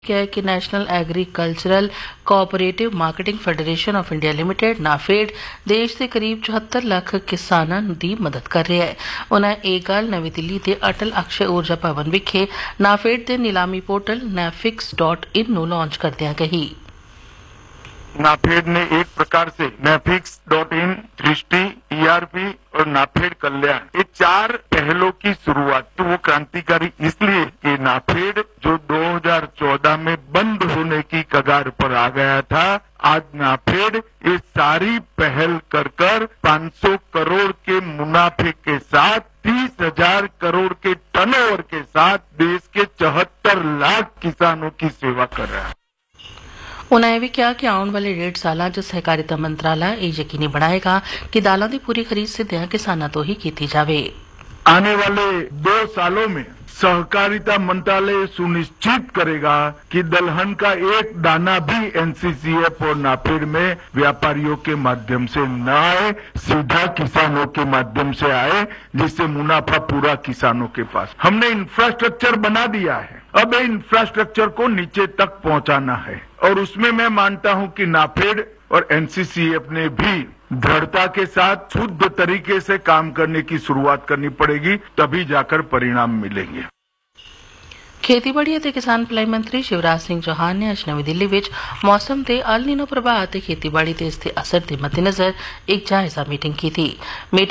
है कि national agricultural cooperative marketing federation of India limited NAFED देश ਦੇ करीब 74 ਲੱਖ ਕਿਸਾਨਾਂ ਦੀ ਮਦਦ ਕਰ ਰਿਹਾ ਹੈ। ਉਹਨਾਂ ਇਹ ਗੱਲ ਨਵੀਂ ਦਿੱਲੀ ਦੇ ਅਟਲ ਅਕਸ਼ੈ ਊਰਜਾ ਭਵਨ ਵਿਖੇ ਨਾਫੇਡ ਦੇ ਨੀਲਾਮੀ ਪੋਰਟਲ nafix.in ਨੂੰ ਲਾਂਚ ਕਰਦਿਆਂ ਕਹੀ। नाफेड ने एक प्रकार से nafix.in, दृष्टि, ERP और नाफेड कल्याण ये 4 पहलों की शुरुआत। तो वो क्रांतिकारी इसलिए कि नाफेड जो 2014 में बंद होने की कगार पर आ गया था, आज नाफेड ये सारी पहल कर 500 करोड़ के मुनाफे के साथ 30,000 करोड़ के टर्नओवर के साथ देश के 74 लाख किसानों की सेवा कर रहा है। उन्होंने भी कहा कि आने वाले 1.5 साल सहकारिता मंत्रालय ये यकीनी बनाएगा कि दालों की पूरी खरीद सीधे किसानों तो ही की जाए। आने वाले 2 सालों में सहकारिता मंत्रालय सुनिश्चित करेगा कि दलहन का एक दाना भी एनसीसीएफ और नाफेड में व्यापारियों के माध्यम से न आए, सीधा किसानों के माध्यम से आए, जिससे मुनाफा पूरा किसानों के पास। हमने इंफ्रास्ट्रक्चर बना दिया है, अब इंफ्रास्ट्रक्चर को नीचे तक पहुंचाना है और उसमें मैं मानता हूं कि नाफेड और एनसीसीएफ ने भी दृढ़ता के साथ शुद्ध तरीके से काम करने की शुरुआत करनी पड़ेगी, तभी जाकर परिणाम मिलेंगे। खेतीबाड़ी ਅਤੇ किसान भलाई मंत्री शिवराज सिंह चौहान ने ਅੱਜ ਨਵੀਂ ਦਿੱਲੀ ਵਿੱਚ मौसम के अल नीनो प्रभाव ਅਤੇ खेतीबाड़ी ਤੇ ਇਸ ਦੇ ਅਸਰ ਦੇ ਮੱਦੇਨਜ਼ਰ ਇੱਕ ਜਾਇਜ਼ਾ ਮੀਟਿੰਗ ਕੀਤੀ।